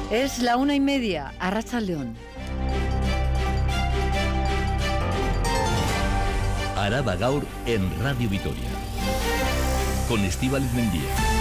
Es la 1:30, Arratsaldeon. Araba Gaur en Radio Vitoria, con Estíbaliz Mendía.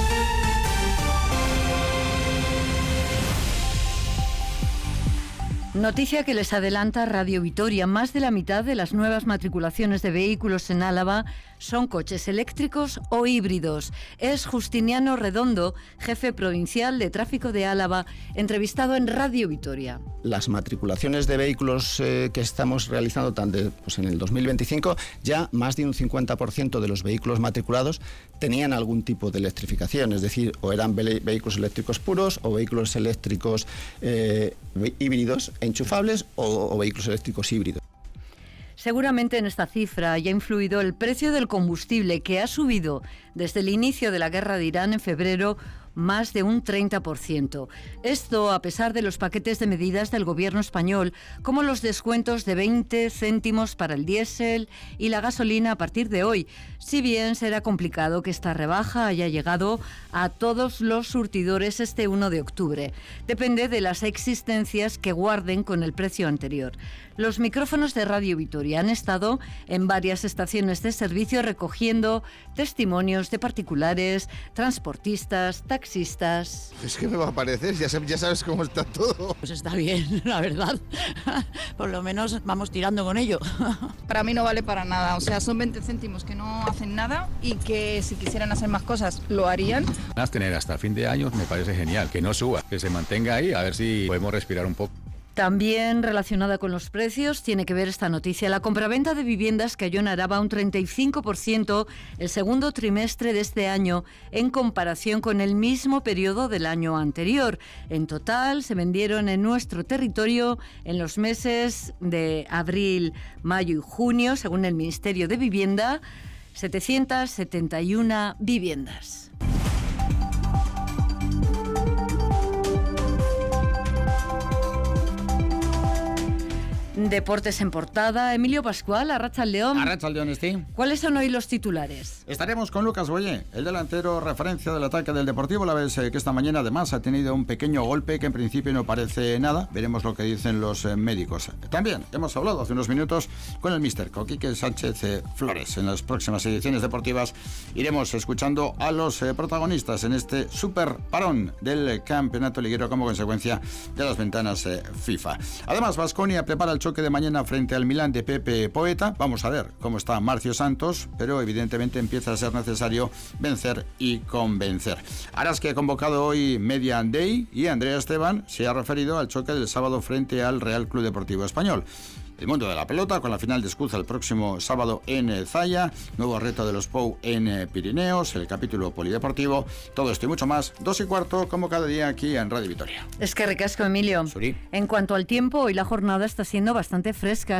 Noticia que les adelanta Radio Vitoria. Más de la mitad de las nuevas matriculaciones de vehículos en Álava son coches eléctricos o híbridos. Es Justiniano Redondo, jefe provincial de tráfico de Álava, entrevistado en Radio Vitoria. Las matriculaciones de vehículos que estamos realizando en el 2025, ya más de un 50% de los vehículos matriculados tenían algún tipo de electrificación, es decir, o eran vehículos eléctricos puros o vehículos eléctricos híbridos enchufables o vehículos eléctricos híbridos. Seguramente en esta cifra haya influido el precio del combustible, que ha subido desde el inicio de la guerra de Irán en febrero más de un 30%. Esto a pesar de los paquetes de medidas del gobierno español, como los descuentos de 20 céntimos para el diésel y la gasolina a partir de hoy, si bien será complicado que esta rebaja haya llegado a todos los surtidores este 1 de octubre. Depende de las existencias que guarden con el precio anterior. Los micrófonos de Radio Vitoria han estado en varias estaciones de servicio recogiendo testimonios de particulares, transportistas, taxistas. Es que me va a parecer, ya sabes cómo está todo. Pues está bien, la verdad. Por lo menos vamos tirando con ello. Para mí no vale para nada, o sea, son 20 céntimos que no hacen nada y que si quisieran hacer más cosas lo harían. Más tener hasta fin de año me parece genial, que no suba, que se mantenga ahí, a ver si podemos respirar un poco. También relacionada con los precios tiene que ver esta noticia. La compraventa de viviendas cayó en Araba un 35% el segundo trimestre de este año en comparación con el mismo periodo del año anterior. En total se vendieron en nuestro territorio en los meses de abril, mayo y junio, según el Ministerio de Vivienda, 771 viviendas. Deportes en portada. Emilio Pascual, Arratsaldeon. Arratsaldeon, Esti. ¿Cuáles son hoy los titulares? Estaremos con Lucas Boye, el delantero referencia del ataque del Deportivo. La vez que esta mañana además ha tenido un pequeño golpe que en principio no parece nada. Veremos lo que dicen los médicos. También hemos hablado hace unos minutos con el míster Quique Sánchez Flores. En las próximas ediciones deportivas iremos escuchando a los protagonistas en este super parón del campeonato liguero como consecuencia de las ventanas FIFA. Además, Baskonia prepara el choque de mañana frente al Milán de Pepe Poeta. Vamos a ver cómo está Marcio Santos, pero evidentemente empieza a ser necesario vencer y convencer. Araski ha convocado hoy Media Day y Andrea Esteban se ha referido al choque del sábado frente al Real Club Deportivo Español. El mundo de la pelota con la final de Escuza el próximo sábado en Zaya, nuevo reto de los Pou en Pirineos, el capítulo polideportivo, todo esto y mucho más, 2:15 como cada día aquí en Radio Vitoria. Es que ricasco, Emilio. Suri. En cuanto al tiempo, hoy la jornada está siendo bastante fresca.